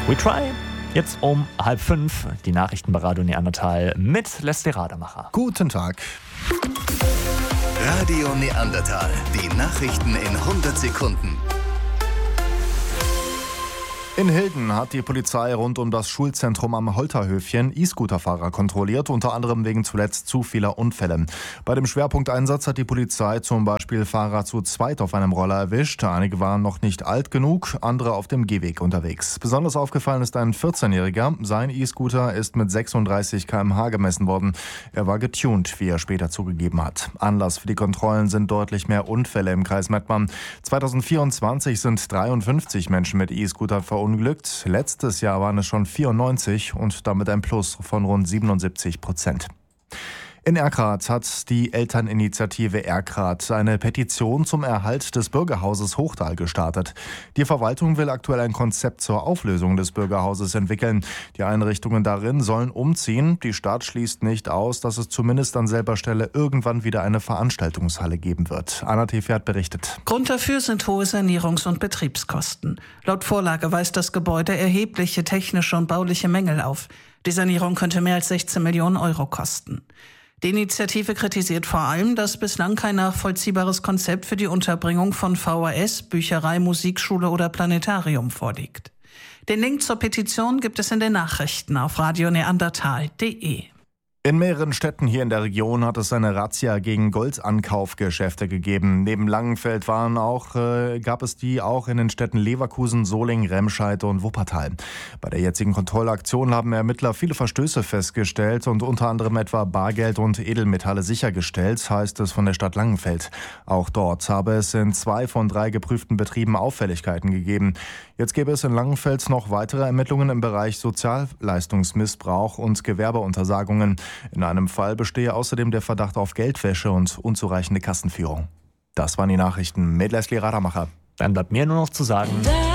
We try. Jetzt um 4:30 die Nachrichten bei Radio Neandertal mit Leslie Rademacher. Guten Tag. Radio Neandertal. Die Nachrichten in 100 Sekunden. In Hilden hat die Polizei rund um das Schulzentrum am Holterhöfchen E-Scooter-Fahrer kontrolliert, unter anderem wegen zuletzt zu vieler Unfälle. Bei dem Schwerpunkteinsatz hat die Polizei zum Beispiel Fahrer zu zweit auf einem Roller erwischt. Einige waren noch nicht alt genug, andere auf dem Gehweg unterwegs. Besonders aufgefallen ist ein 14-Jähriger. Sein E-Scooter ist mit 36 km/h gemessen worden. Er war getuned, wie er später zugegeben hat. Anlass für die Kontrollen sind deutlich mehr Unfälle im Kreis Mettmann. 2024 sind 53 Menschen mit E-Scooter verunglückt. Letztes Jahr waren es schon 94 und damit ein Plus von rund 77%. In Erkrath hat die Elterninitiative Erkrath eine Petition zum Erhalt des Bürgerhauses Hochtal gestartet. Die Verwaltung will aktuell ein Konzept zur Auflösung des Bürgerhauses entwickeln. Die Einrichtungen darin sollen umziehen. Die Stadt schließt nicht aus, dass es zumindest an selber Stelle irgendwann wieder eine Veranstaltungshalle geben wird. Anna Tefert berichtet. Grund dafür sind hohe Sanierungs- und Betriebskosten. Laut Vorlage weist das Gebäude erhebliche technische und bauliche Mängel auf. Die Sanierung könnte mehr als 16 Millionen Euro kosten. Die Initiative kritisiert vor allem, dass bislang kein nachvollziehbares Konzept für die Unterbringung von VHS, Bücherei, Musikschule oder Planetarium vorliegt. Den Link zur Petition gibt es in den Nachrichten auf radioneandertal.de. In mehreren Städten hier in der Region hat es eine Razzia gegen Goldankaufgeschäfte gegeben. Neben Langenfeld gab es die auch in den Städten Leverkusen, Solingen, Remscheid und Wuppertal. Bei der jetzigen Kontrollaktion haben Ermittler viele Verstöße festgestellt und unter anderem etwa Bargeld und Edelmetalle sichergestellt, heißt es von der Stadt Langenfeld. Auch dort habe es in 2 von 3 geprüften Betrieben Auffälligkeiten gegeben. Jetzt gäbe es in Langenfeld noch weitere Ermittlungen im Bereich Sozialleistungsmissbrauch und Gewerbeuntersagungen. In einem Fall bestehe außerdem der Verdacht auf Geldwäsche und unzureichende Kassenführung. Das waren die Nachrichten mit Leslie Rademacher. Dann bleibt mir nur noch zu sagen,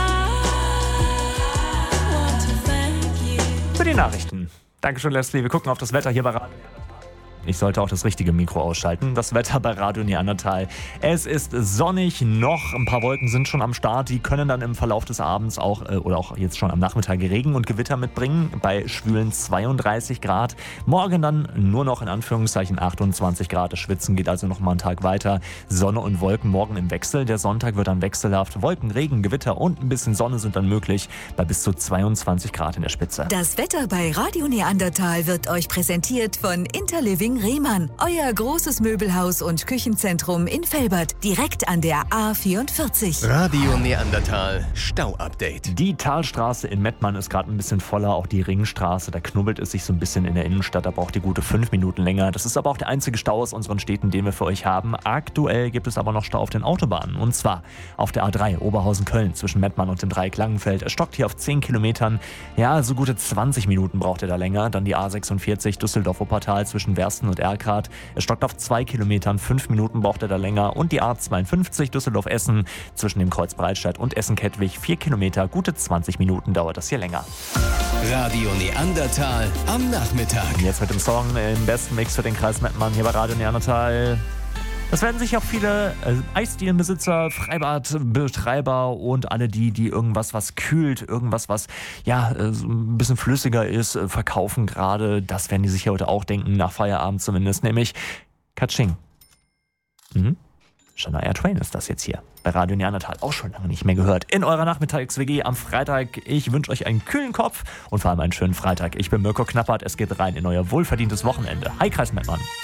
für die Nachrichten. Dankeschön, Leslie. Wir gucken auf das Wetter hier bei Radio. Ich sollte auch das richtige Mikro ausschalten. Das Wetter bei Radio Neandertal. Es ist sonnig noch. Ein paar Wolken sind schon am Start. Die können dann im Verlauf des Abends oder auch jetzt schon am Nachmittag Regen und Gewitter mitbringen. Bei schwülen 32 Grad. Morgen dann nur noch in Anführungszeichen 28 Grad. Das Schwitzen geht also noch mal einen Tag weiter. Sonne und Wolken morgen im Wechsel. Der Sonntag wird dann wechselhaft. Wolken, Regen, Gewitter und ein bisschen Sonne sind dann möglich. Bei bis zu 22 Grad in der Spitze. Das Wetter bei Radio Neandertal wird euch präsentiert von Interliving Rehmann, euer großes Möbelhaus und Küchenzentrum in Velbert, direkt an der A44. Radio Neandertal Stau-Update. Die Talstraße in Mettmann ist gerade ein bisschen voller, auch die Ringstraße, da knubbelt es sich so ein bisschen in der Innenstadt, da braucht die gute 5 Minuten länger. Das ist aber auch der einzige Stau aus unseren Städten, den wir für euch haben. Aktuell gibt es aber noch Stau auf den Autobahnen, und zwar auf der A3 Oberhausen-Köln zwischen Mettmann und dem Dreieck Langenfeld. Es stockt hier auf 10 Kilometern, ja, so gute 20 Minuten braucht ihr da länger. Dann die A46 Düsseldorf-Wuppertal zwischen Wersten und Erkrath. Es stockt auf 2 Kilometern, 5 Minuten braucht er da länger. Und die A52 Düsseldorf-Essen zwischen dem Kreuz Breitscheid und Essen-Kettwig 4 Kilometer, gute 20 Minuten dauert das hier länger. Radio Neandertal am Nachmittag. Jetzt mit dem Song im besten Mix für den Kreis Mettmann hier bei Radio Neandertal. Das werden sich auch viele Eisdielenbesitzer, Freibadbetreiber und alle die irgendwas, was kühlt, irgendwas, was so ein bisschen flüssiger ist, verkaufen gerade. Das werden die sich heute auch denken, nach Feierabend zumindest, nämlich Katsching. Shania Twain ist das jetzt hier bei Radio Neandertal. Auch schon lange nicht mehr gehört. In eurer Nachmittags-WG am Freitag. Ich wünsche euch einen kühlen Kopf und vor allem einen schönen Freitag. Ich bin Mirko Knappert. Es geht rein in euer wohlverdientes Wochenende. Hi, Kreis Mettmann.